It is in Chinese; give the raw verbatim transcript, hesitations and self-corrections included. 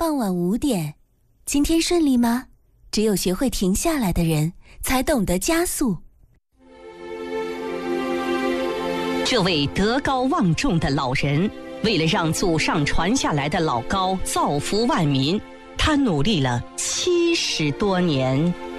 傍晚五点，今天顺利吗？只有学会停下来的人，才懂得加速。 这位德高望重的老人，为了让祖上传下来的老高造福万民，他努力了七十多年。